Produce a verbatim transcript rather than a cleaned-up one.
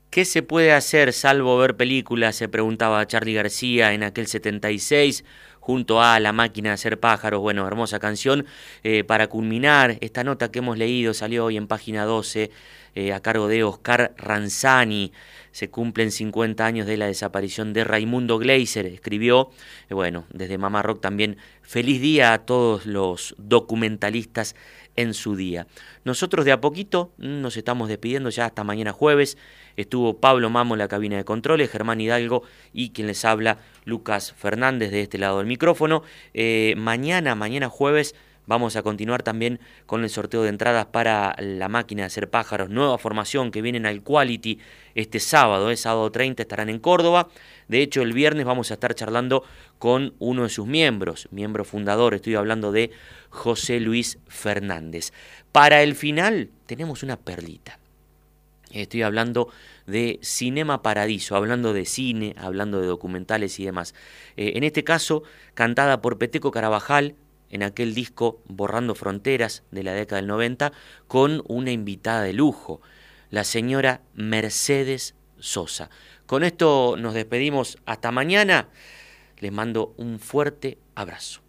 ¿Qué se puede hacer salvo ver películas? Se preguntaba Charly García en aquel setenta y seis, junto a La máquina de hacer pájaros. Bueno, hermosa canción. Eh, para culminar, esta nota que hemos leído salió hoy en página doce, eh, a cargo de Oscar Ranzani. Se cumplen cincuenta años de la desaparición de Raimundo Gleiser. Escribió, eh, bueno, desde Mamá Rock también, feliz día a todos los documentalistas en su día. Nosotros de a poquito nos estamos despidiendo ya hasta mañana jueves. Estuvo Pablo Mamo en la cabina de controles, Germán Hidalgo y quien les habla, Lucas Fernández, de este lado del micrófono. Eh, mañana, mañana jueves, vamos a continuar también con el sorteo de entradas para La máquina de hacer pájaros, nueva formación que vienen al Quality este sábado, eh, sábado treinta estarán en Córdoba. De hecho, el viernes vamos a estar charlando con uno de sus miembros, miembro fundador, estoy hablando de José Luis Fernández. Para el final tenemos una perlita. Estoy hablando de Cinema Paradiso, hablando de cine, hablando de documentales y demás. Eh, en este caso, cantada por Peteco Carabajal, en aquel disco Borrando Fronteras de la década del noventa, con una invitada de lujo, la señora Mercedes Sosa. Con esto nos despedimos hasta mañana. Les mando un fuerte abrazo.